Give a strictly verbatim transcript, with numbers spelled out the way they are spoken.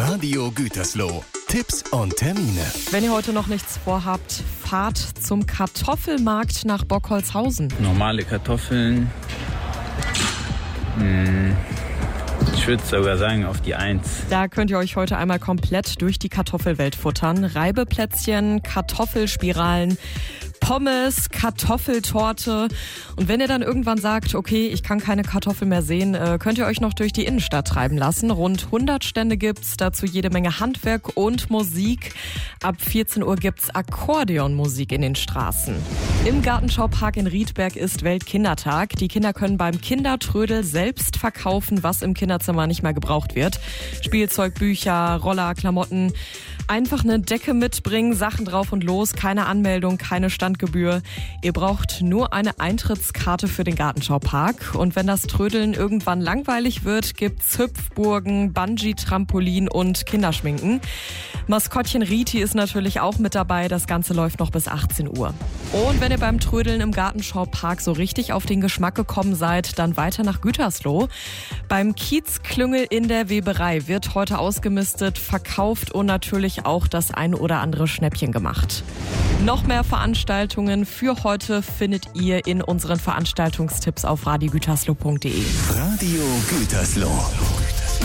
Radio Gütersloh. Tipps und Termine. Wenn ihr heute noch nichts vorhabt, fahrt zum Kartoffelmarkt nach Bockholzhausen. Normale Kartoffeln. Hm, ich würde sogar sagen auf die Eins. Da könnt ihr euch heute einmal komplett durch die Kartoffelwelt futtern. Reibeplätzchen, Kartoffelspiralen, Pommes, Kartoffeltorte. Und wenn ihr dann irgendwann sagt, okay, ich kann keine Kartoffel mehr sehen, könnt ihr euch noch durch die Innenstadt treiben lassen. Rund hundert Stände gibt's, dazu jede Menge Handwerk und Musik. Ab vierzehn Uhr gibt's Akkordeonmusik in den Straßen. Im Gartenschaupark in Riedberg ist Weltkindertag. Die Kinder können beim Kindertrödel selbst verkaufen, was im Kinderzimmer nicht mehr gebraucht wird. Spielzeug, Bücher, Roller, Klamotten. Einfach eine Decke mitbringen, Sachen drauf und los, keine Anmeldung, keine Standgebühr. Ihr braucht nur eine Eintrittskarte für den Gartenschaupark. Und wenn das Trödeln irgendwann langweilig wird, gibt's Hüpfburgen, Bungee-Trampolin und Kinderschminken. Maskottchen Riti ist natürlich auch mit dabei. Das Ganze läuft noch bis achtzehn Uhr. Und wenn ihr beim Trödeln im Gartenschaupark so richtig auf den Geschmack gekommen seid, dann weiter nach Gütersloh. Beim Kiezklüngel in der Weberei wird heute ausgemistet, verkauft und natürlich auch das ein oder andere Schnäppchen gemacht. Noch mehr Veranstaltungen für heute findet ihr in unseren Veranstaltungstipps auf radio gütersloh punkt de. Radio Gütersloh.